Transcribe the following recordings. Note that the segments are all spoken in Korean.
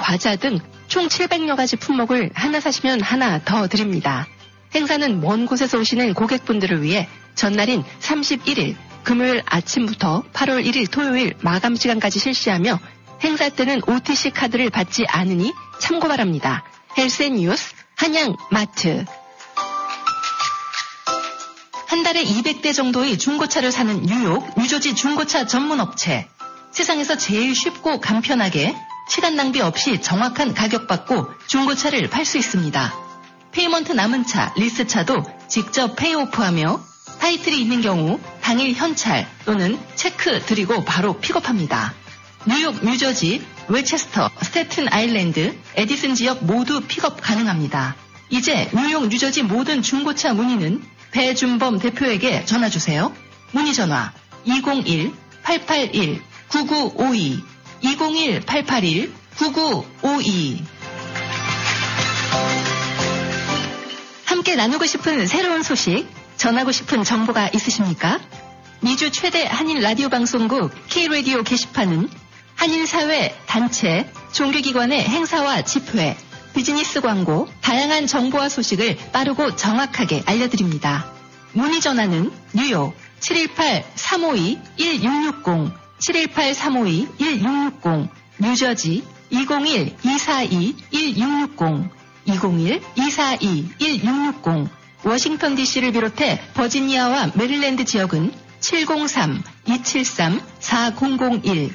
과자 등 총 700여 가지 품목을 하나 사시면 하나 더 드립니다. 행사는 먼 곳에서 오시는 고객분들을 위해 전날인 31일 금요일 아침부터 8월 1일 토요일 마감 시간까지 실시하며 행사 때는 OTC 카드를 받지 않으니 참고 바랍니다. 헬스앤뉴스 한양마트. 한 달에 200대 정도의 중고차를 사는 뉴욕 뉴저지 중고차 전문업체. 세상에서 제일 쉽고 간편하게 시간 낭비 없이 정확한 가격 받고 중고차를 팔 수 있습니다. 페이먼트 남은 차, 리스차도 직접 페이오프하며 타이틀이 있는 경우 당일 현찰 또는 체크 드리고 바로 픽업합니다. 뉴욕, 뉴저지, 웨체스터, 스태튼 아일랜드, 에디슨 지역 모두 픽업 가능합니다. 이제 뉴욕, 뉴저지 모든 중고차 문의는 배준범 대표에게 전화주세요. 문의 전화 201-881-9952 201-881-9952 함께 나누고 싶은 새로운 소식, 전하고 싶은 정보가 있으십니까? 미주 최대 한인 라디오 방송국 K-라디오 게시판은 한인사회, 단체, 종교기관의 행사와 집회, 비즈니스 광고, 다양한 정보와 소식을 빠르고 정확하게 알려드립니다. 문의 전화는 뉴욕 718-352-1660, 718-352-1660, 뉴저지 201-242-1660, 201-242-1660, 워싱턴 DC를 비롯해 버지니아와 메릴랜드 지역은 703-273-4001,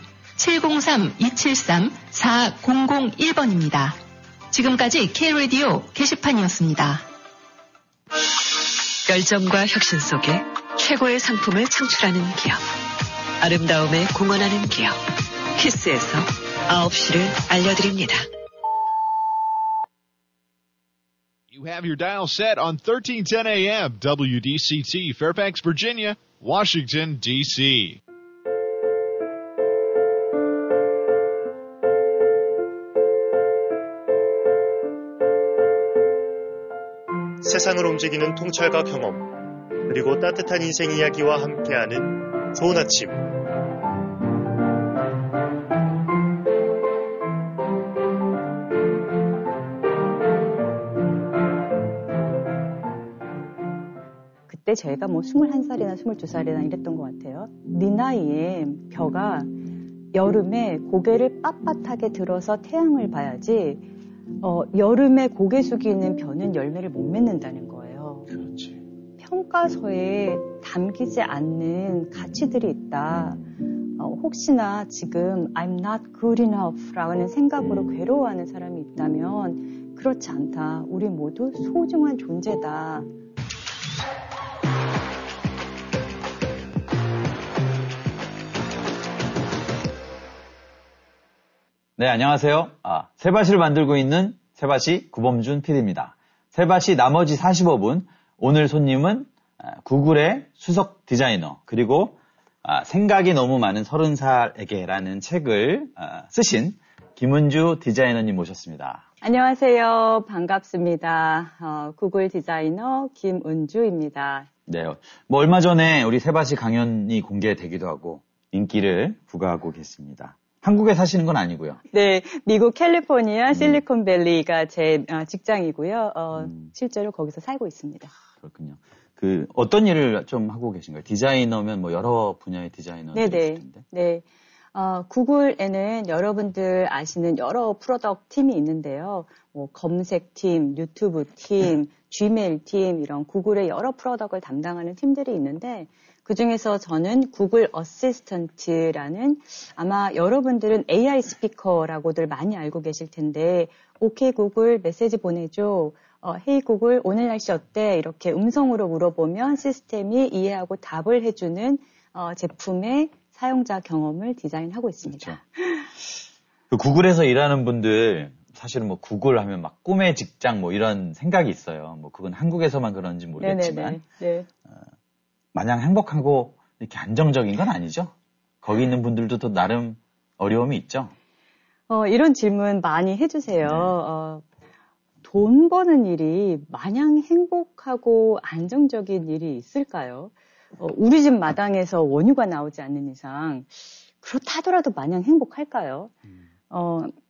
703-273-4001번입니다. 지금까지 K-라디오 게시판이었습니다. 열정과 혁신 속에 최고의 상품을 창출하는 기업. 아름다움에 공헌하는 기업. 키스에서 9시를 알려드립니다. You have your dial set on 1310 AM WDCT, Fairfax, Virginia, Washington, D.C. 세상을 움직이는 통찰과 경험, 그리고 따뜻한 인생 이야기와 함께하는 좋은 아침. 그때 제가 21살이나 22살이나 이랬던 것 같아요. 네 나이에 벼가 여름에 고개를 빳빳하게 들어서 태양을 봐야지 여름에 고개 숙이는 벼는 열매를 못 맺는다는 거예요. 그렇지. 평가서에 담기지 않는 가치들이 있다. 혹시나 지금 I'm not good enough 라는 생각으로 괴로워하는 사람이 있다면 그렇지 않다. 우리 모두 소중한 존재다. 네, 안녕하세요. 세바시를 만들고 있는 세바시 구범준 PD입니다. 세바시 나머지 45분, 오늘 손님은 구글의 수석 디자이너, 그리고 생각이 너무 많은 30살에게라는 책을 쓰신 김은주 디자이너님 모셨습니다. 안녕하세요. 반갑습니다. 구글 디자이너 김은주입니다. 네, 뭐 얼마 전에 우리 세바시 강연이 공개되기도 하고 인기를 부과하고 계십니다. 한국에 사시는 건 아니고요. 네, 미국 캘리포니아 실리콘밸리가 제 직장이고요. 실제로 거기서 살고 있습니다. 그렇군요. 어떤 일을 좀 하고 계신가요? 디자이너면 뭐 여러 분야의 디자이너들이 있을 텐데. 네. 구글에는 여러분들 아시는 여러 프로덕트 팀이 있는데요. 뭐 검색팀, 유튜브 팀, 지메일 팀 이런 구글의 여러 프로덕트를 담당하는 팀들이 있는데 그중에서 저는 구글 어시스턴트라는 아마 여러분들은 AI 스피커라고들 많이 알고 계실 텐데 오케이 구글 메시지 보내줘. 헤이 구글 오늘 날씨 어때? 이렇게 음성으로 물어보면 시스템이 이해하고 답을 해주는 제품의 사용자 경험을 디자인하고 있습니다. 그렇죠. 구글에서 일하는 분들 사실은 뭐 구글 하면 막 꿈의 직장 뭐 이런 생각이 있어요. 뭐 그건 한국에서만 그런지 모르겠지만 네. 마냥 행복하고 이렇게 안정적인 건 아니죠. 거기 있는 분들도 또 나름 어려움이 있죠. 이런 질문 많이 해주세요. 돈 버는 일이 마냥 행복하고 안정적인 일이 있을까요? 우리 집 마당에서 원유가 나오지 않는 이상 그렇다 하더라도 마냥 행복할까요?